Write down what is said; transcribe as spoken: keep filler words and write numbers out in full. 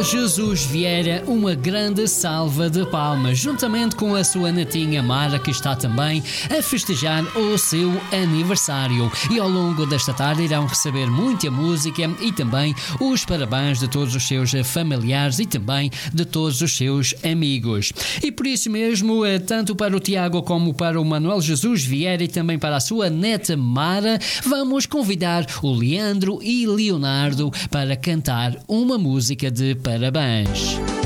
Manuel Jesus Vieira uma grande salva de palmas, juntamente com a sua netinha Mara, que está também a festejar o seu aniversário. E ao longo desta tarde irão receber muita música e também os parabéns de todos os seus familiares e também de todos os seus amigos. E por isso mesmo, tanto para o Tiago como para o Manuel Jesus Vieira e também para a sua neta Mara, vamos convidar o Leandro e Leonardo para cantar uma música de parabéns.